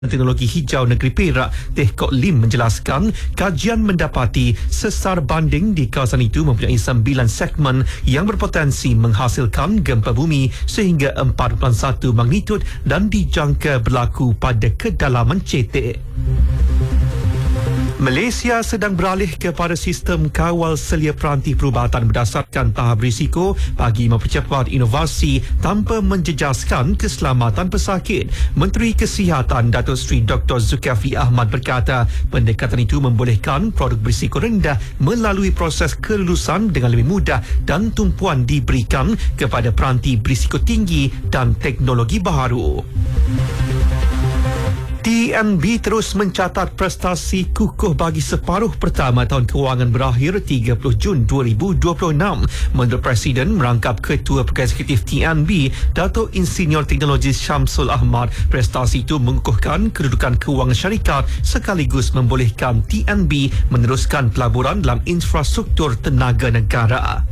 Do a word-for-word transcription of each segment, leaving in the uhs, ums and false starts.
Teknologi Hijau Negeri Perak, Teh Kok Lim menjelaskan kajian mendapati sesar banding di kawasan itu mempunyai sembilan segmen yang berpotensi menghasilkan gempa bumi sehingga empat perpuluhan satu magnitud dan dijangka berlaku pada kedalaman cetek. Malaysia sedang beralih kepada sistem kawal selia peranti perubatan berdasarkan tahap risiko bagi mempercepat inovasi tanpa menjejaskan keselamatan pesakit. Menteri Kesihatan Datuk Seri Doktor Zulkifli Ahmad berkata pendekatan itu membolehkan produk berisiko rendah melalui proses kelulusan dengan lebih mudah dan tumpuan diberikan kepada peranti berisiko tinggi dan teknologi baharu. T N B terus mencatat prestasi kukuh bagi separuh pertama tahun kewangan berakhir tiga puluh Jun dua ribu dua puluh enam. Menurut Presiden merangkap Ketua Pegawai Eksekutif T N B, Datuk Insinyur Teknologi Syamsul Ahmad, prestasi itu mengukuhkan kedudukan kewangan syarikat sekaligus membolehkan T N B meneruskan pelaburan dalam infrastruktur tenaga negara.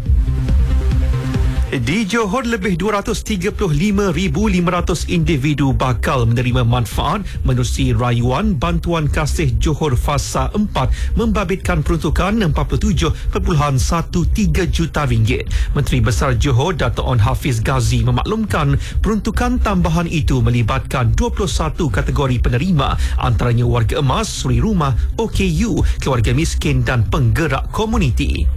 Di Johor, lebih dua ratus tiga puluh lima ribu lima ratus individu bakal menerima manfaat menerusi rayuan Bantuan Kasih Johor Fasa empat membabitkan peruntukan empat puluh tujuh perpuluhan tiga belas juta ringgit. Menteri Besar Johor Dato' On Hafiz Ghazi memaklumkan peruntukan tambahan itu melibatkan dua puluh satu kategori penerima, antaranya warga emas, suri rumah, O K U, keluarga miskin dan penggerak komuniti.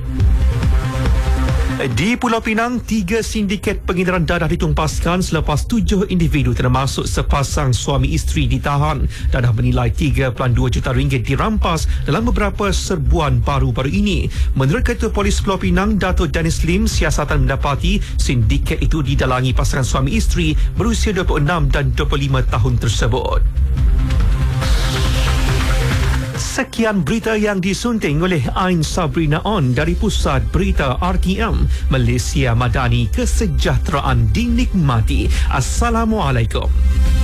Di Pulau Pinang, tiga sindiket pengedaran dadah ditumpaskan selepas tujuh individu termasuk sepasang suami isteri ditahan. Dadah bernilai tiga perpuluhan dua juta ringgit dirampas dalam beberapa serbuan baru-baru ini. Menurut Ketua Polis Pulau Pinang, Dato' Dennis Lim, siasatan mendapati sindiket itu didalangi pasangan suami isteri berusia dua puluh enam dan dua puluh lima tahun tersebut. Sekian berita yang disunting oleh Ain Sabrina On dari Pusat Berita R T M. Malaysia Madani, kesejahteraan dinikmati. Assalamualaikum.